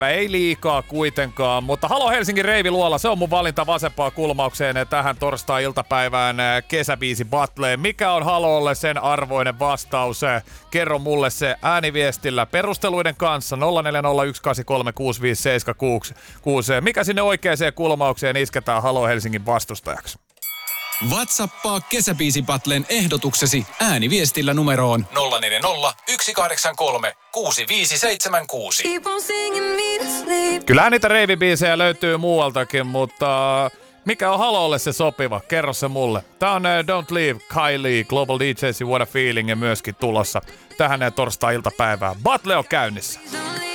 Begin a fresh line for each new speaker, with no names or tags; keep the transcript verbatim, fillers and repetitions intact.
Ei liikaa kuitenkaan, mutta Halo Helsingin Reivi Luola, se on mun valinta vasempaan kulmaukseen tähän torstai-iltapäivään kesäbiisi battleen. Mikä on Halolle sen arvoinen vastaus? Kerro mulle se ääniviestillä perusteluiden kanssa nolla neljä nolla yksi kahdeksan kolme kuusi viisi seitsemän kuusi. Mikä sinne oikeaan kulmaukseen isketään Halo Helsingin vastustajaksi?
WhatsAppaa kesäbiisibattlen ehdotuksesi ääniviestillä numeroon nolla neljä nolla yksi kahdeksan kolme kuusi viisi seitsemän kuusi.
Kyllä niitä reivibiisejä löytyy muualtakin, mutta mikä on Halolle se sopiva? Kerro se mulle. Tää on Don't Leave, Kylie, Global D Js, What a Feeling ja myöskin tulossa tähän torstai-iltapäivään. Battle on käynnissä.